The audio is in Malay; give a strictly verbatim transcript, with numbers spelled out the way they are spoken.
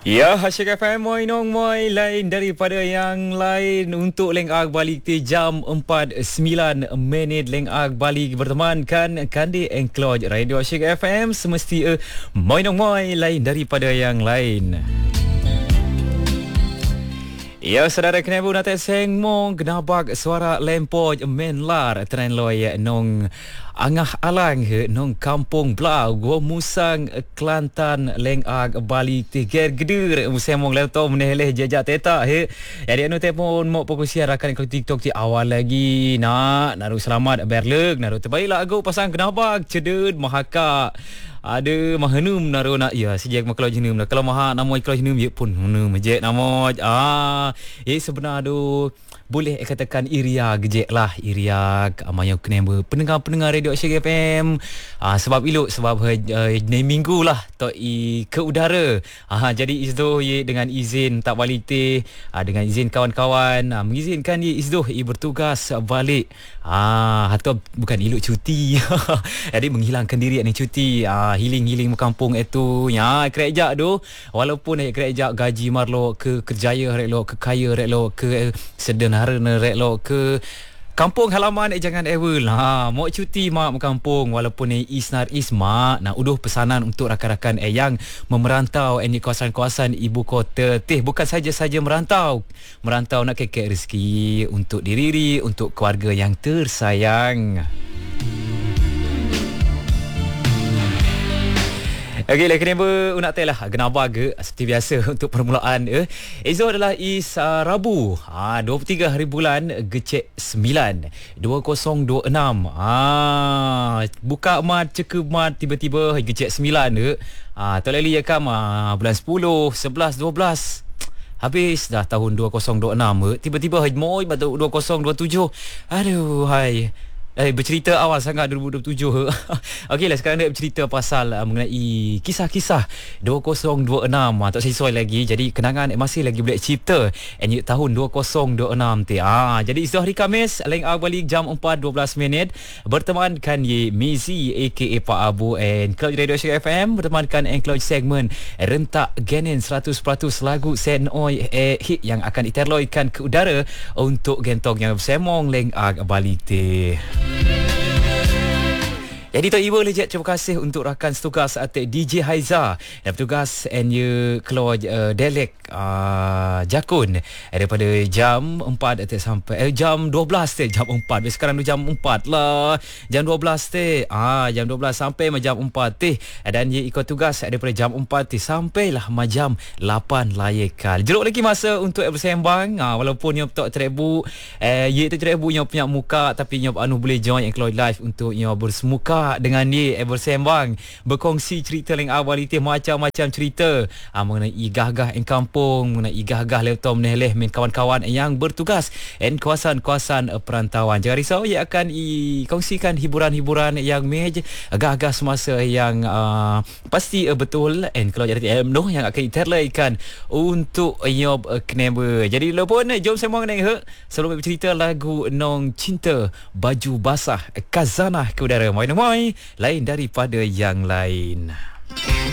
Ya, Hasyik F M moi nong moi lain daripada yang lain untuk leng ag balik ti jam empat sembilan minit leng ag balik berteman kan Kandi Engkloj Radio Hasyik F M semesti uh, moi nong moi lain daripada yang lain. Ya, saudara kena bu nate seng mong genabak suara lempoj menlar tren loy nong angah alang he nong kampung Blau go Musang Kelantan leng ag bali tiger gedur musemong leto meneleh jejak teta he jadi anu telefon mo pokusiar akan ke TikTok ti awal lagi nak naru selamat berleg naru terbaiklah ago pasang genabak cedud mahaka ada mahenum naru nak ya sejak maklo jenum nak kalau maha namo iklo jenum ye pun henum je namo ah eh sebenar do boleh katakan iria gejek lah iria amayo kena pendengar-pendengar radio Hasyik F M ah, sebab iluk sebab uh, ni minggu lah to i ke udara ah, jadi izdoh ye dengan izin tak balik teh ah, dengan izin kawan-kawan ah, mengizinkan ye izdoh i bertugas balik ah, atau bukan iluk cuti jadi menghilangkan diri ni cuti ah, healing-healing kampung itu ya kerajak tu walaupun eh kerajak gaji marlo ke kerjaya rek lo ke kaya rek lo ke sederhana rek lo ke kampung halaman eh jangan ever lah mau cuti mak kampung walaupun eh isnar isma nak uduh pesanan untuk rakan-rakan eh yang memerantau eh di kawasan-kawasan ibu kota teh bukan saja-saja merantau merantau nak kekek rezeki untuk diri untuk keluarga yang tersayang. Okey, lagi ni ber nak tell lah genaba ke seperti biasa untuk permulaan eh. Esok adalah is uh, Rabu. Ha dua puluh tiga hari bulan Gecek sembilan dua ribu dua puluh enam. Ha buka mat cekep mat tiba-tiba Gecek sembilan ke. Ha tak lali ya kam ha, bulan sepuluh, sebelas, dua belas. Habis dah tahun dua ribu dua puluh enam ke. Tiba-tiba moi baru dua ribu dua puluh tujuh. Aduh hai. Eh, bercerita awal sangat dua ribu dua puluh tujuh. Okeylah sekarang nak bercerita pasal uh, mengenai kisah-kisah dua ribu dua puluh enam. Ah, tak sesuai lagi. Jadi kenangan masih lagi boleh cipta and tahun dua ribu dua puluh enam ti. Ah, jadi isu hari Khamis leng ag balik jam empat dua belas minit bertemankan ye Mizi aka Pak Abu and Club Radio Hasyik F M bertemankan Engkloj segmen rentak Genin seratus peratus lagu Senoi eh, hit yang akan diterloikan ke udara untuk gentong yang bersemong leng ag balik ti. Jadi Tok Ibu lejat terima kasih untuk rakan setugas atik D J Haiza dan petugas and you Kloj uh, Delek uh, Jakun daripada jam empat atik sampai eh, jam dua belas teh jam empat. Sekarang tu jam empat lah. Jam dua belas teh. Ah jam dua belas sampai jam empat teh. Dan ye ikut tugas daripada jam empat teh sampailah jam lapan layakal. Jeruk lagi masa untuk bersembang. Ah walaupun nyop tak terebu eh ye tu terebu nyop punya muka tapi nyop anu boleh join Kloj live untuk nyop bersemuka dengan dia eh, bersembang berkongsi cerita yang awal itu macam-macam cerita ah, mengenai gagah yang kampung mengenai gagah letom nehleh min kawan-kawan yang bertugas dan kawasan-kawasan uh, perantauan. Jangan risau ia akan i, kongsikan hiburan-hiburan yang mej gagah semasa yang uh, pasti uh, betul and kalau jadi M noh yang akan diterlaikan untuk nyob uh, knebe. Jadi lopun jom sembang neng he sebelum bercerita lagu Nong Cinta Baju Basah Kazanah ke udara. Moi lain daripada yang lain.